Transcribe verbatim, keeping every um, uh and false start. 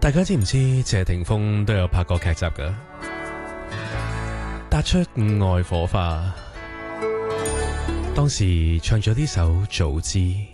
大家知唔知謝霆鋒都有拍過劇集㗎？搭出愛火花，當時唱咗呢首《早知》。